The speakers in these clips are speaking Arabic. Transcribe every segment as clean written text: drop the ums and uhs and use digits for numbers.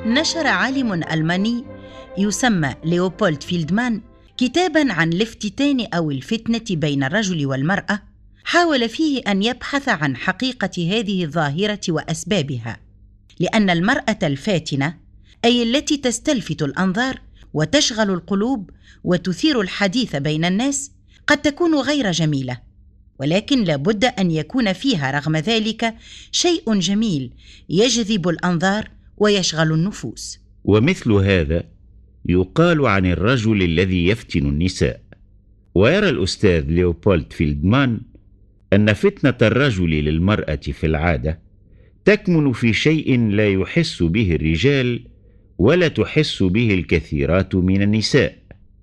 نشر عالم ألماني يسمى ليوبولد فيلدمان كتاباً عن الافتتان أو الفتنة بين الرجل والمرأة، حاول فيه أن يبحث عن حقيقة هذه الظاهرة وأسبابها، لأن المرأة الفاتنة، أي التي تستلفت الأنظار وتشغل القلوب وتثير الحديث بين الناس، قد تكون غير جميلة، ولكن لابد أن يكون فيها رغم ذلك شيء جميل يجذب الأنظار ويشغل النفوس. ومثل هذا يقال عن الرجل الذي يفتن النساء. ويرى الأستاذ ليوبولد فيلدمان أن فتنة الرجل للمرأة في العادة تكمن في شيء لا يحس به الرجال ولا تحس به الكثيرات من النساء،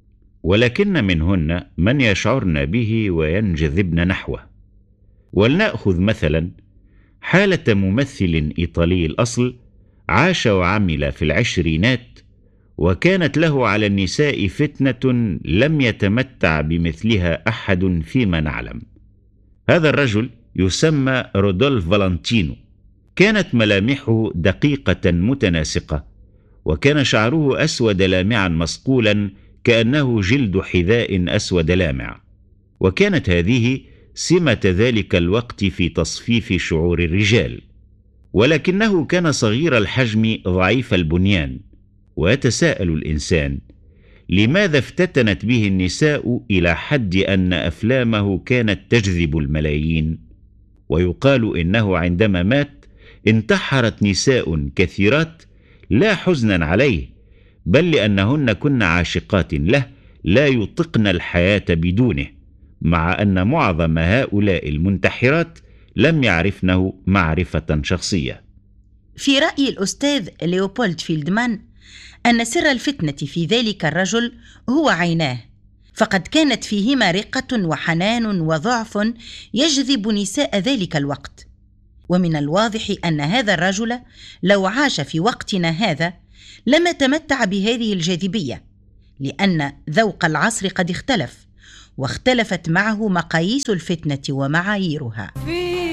ولكن منهن من يشعرن به وينجذبن نحوه. ولنأخذ مثلا حالة ممثل إيطالي الأصل عاش وعمل في العشرينات، وكانت له على النساء فتنة لم يتمتع بمثلها أحد فيما نعلم. هذا الرجل يسمى رودولف فالنتينو. كانت ملامحه دقيقة متناسقة، وكان شعره أسود لامعا مصقولا كأنه جلد حذاء أسود لامع، وكانت هذه سمة ذلك الوقت في تصفيف شعور الرجال. ولكنه كان صغير الحجم ضعيف البنيان، ويتساءل الإنسان لماذا افتتنت به النساء إلى حد أن أفلامه كانت تجذب الملايين؟ ويقال إنه عندما مات انتحرت نساء كثيرات لا حزنا عليه، بل لأنهن كن عاشقات له لا يطقن الحياة بدونه، مع أن معظم هؤلاء المنتحرات لم يعرفنه معرفة شخصية. في رأي الأستاذ ليوبولد فيلدمان أن سر الفتنة في ذلك الرجل هو عيناه، فقد كانت فيهما رقة وحنان وضعف يجذب نساء ذلك الوقت. ومن الواضح أن هذا الرجل لو عاش في وقتنا هذا لما تمتع بهذه الجاذبية، لأن ذوق العصر قد اختلف، واختلفت معه مقاييس الفتنة ومعاييرها.